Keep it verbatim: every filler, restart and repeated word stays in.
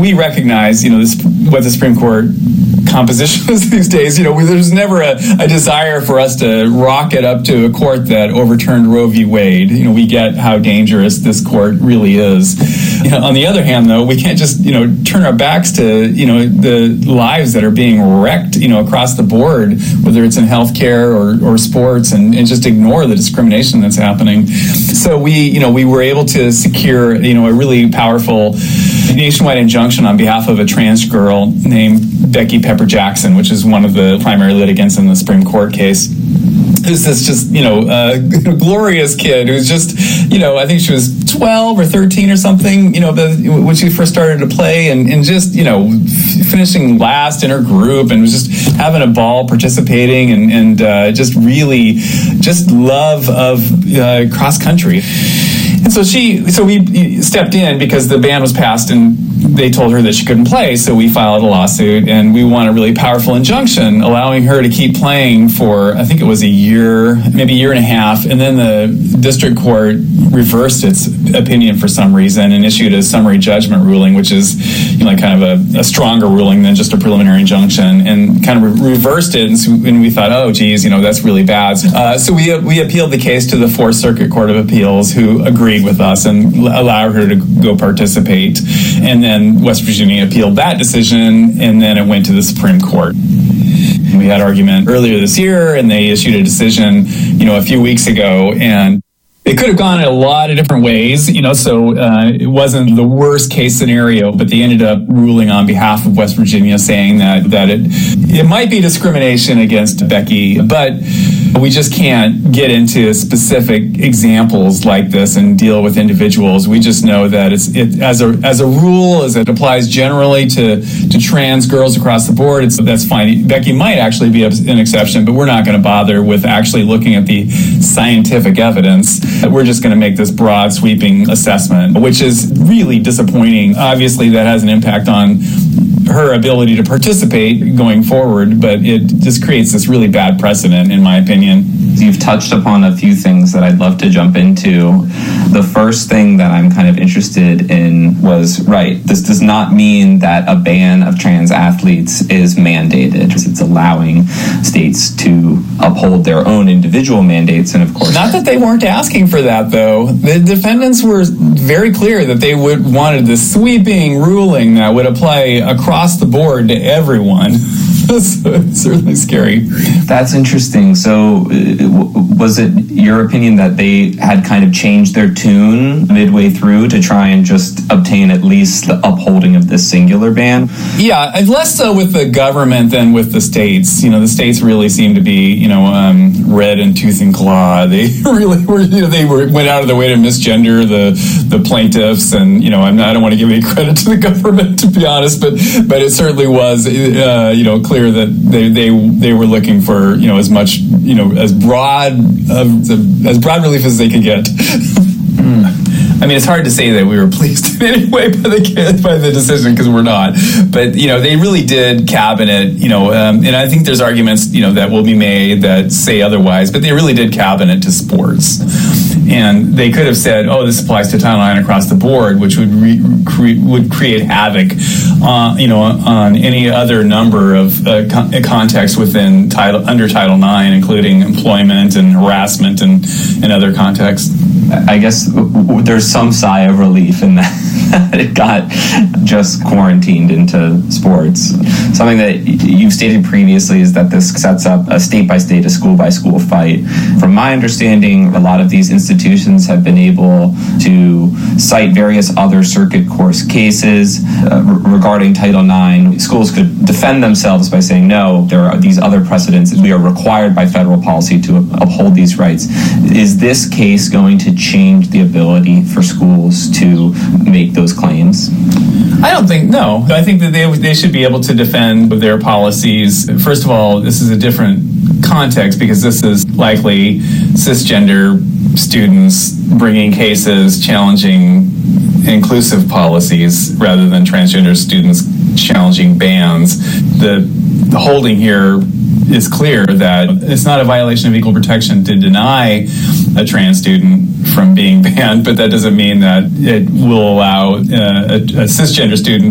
we recognize, you know, this, what the Supreme Court composition is these days. You know, we, there's never a, a desire for us to rocket up to a court that overturned Roe v. Wade. You know, we get how dangerous this court really is. You know, on the other hand, though, we can't just, you know, turn our backs to, you know, the lives that are being wrecked, you know, across the board, whether it's in healthcare or, or sports, and, and just ignore the discrimination that's happening. So we, you know, we were able to secure, you know, a really powerful nationwide injunction on behalf of a trans girl named Becky Pepper Jackson, which is one of the primary litigants in the Supreme Court case. Who's this just, you know, uh, glorious kid who's just, you know, I think she was twelve or thirteen or something, you know, when she first started to play, and, and just, you know, finishing last in her group, and was just having a ball participating, and, and uh, just really just love of uh, cross country. And so she, so we stepped in because the ban was passed and they told her that she couldn't play. So we filed a lawsuit, and we won a really powerful injunction allowing her to keep playing for, I think it was a year, maybe a year and a half. And then the district court reversed its opinion for some reason and issued a summary judgment ruling, which is, you know, kind of a, a stronger ruling than just a preliminary injunction, and kind of re- reversed it. And, so, and we thought, oh, geez, you know, that's really bad. Uh, so we we appealed the case to the Fourth Circuit Court of Appeals, who agreed with us and allowed her to go participate. And then West Virginia appealed that decision, and then it went to the Supreme Court. We had argument earlier this year, and they issued a decision, you know, a few weeks ago, and it could have gone in a lot of different ways, you know, so uh, it wasn't the worst case scenario, but they ended up ruling on behalf of West Virginia, saying that, that it, it might be discrimination against Becky, but we just can't get into specific examples like this and deal with individuals. We just know that it's it as a as a rule, as it applies generally to, to trans girls across the board, it's that's fine. Becky might actually be an exception, but we're not going to bother with actually looking at the scientific evidence. We're just going to make this broad, sweeping assessment, which is really disappointing. Obviously, that has an impact on her ability to participate going forward, but it just creates this really bad precedent, in my opinion. You've touched upon a few things that I'd love to jump into. The first thing that I'm kind of interested in was, right, this does not mean that a ban of trans athletes is mandated. It's allowing states to uphold their own individual mandates, and of course... Not that they weren't asking for that, though. The defendants were very clear that they would wanted this sweeping ruling that would apply across the board to everyone. So it's certainly scary. That's interesting. So uh, was it your opinion that they had kind of changed their tune midway through to try and just obtain at least the upholding of this singular ban? Yeah, less so with the government than with the states. You know, the states really seem to be, you know, um, red in tooth and claw. They really were, you know, they were, went out of their way to misgender the, the plaintiffs. And, you know, I'm not, I don't want to give any credit to the government, to be honest, but but it certainly was, uh, you know, clear that they, they they were looking for, you know, as much, you know, as broad of the, as broad relief as they could get. I mean, it's hard to say that we were pleased in any way by the by the decision, because we're not. But, you know, they really did cabinet, you know, um, and I think there's arguments, you know, that will be made that say otherwise, but they really did cabinet to sports. And they could have said, oh, this applies to Title nine across the board, which would re- cre- would create havoc, uh, you know, on any other number of uh, con- contexts within title under Title nine, including employment and harassment and, and other contexts. I guess there's some sigh of relief in that it got just quarantined into sports. Something that you've stated previously is that this sets up a state-by-state, a school-by-school fight. From my understanding, a lot of these institutions have been able to cite various other circuit court cases uh, re- regarding Title nine. Schools could defend themselves by saying, no, there are these other precedents. We are required by federal policy to uphold these rights. Is this case going to change the ability for schools to make those claims? I don't think, no. I think that they they should be able to defend their policies. First of all, this is a different context, because this is likely cisgender students bringing cases challenging inclusive policies rather than transgender students challenging bans. The, the holding here is clear that it's not a violation of equal protection to deny a trans student from being banned, but that doesn't mean that it will allow uh, a, a cisgender student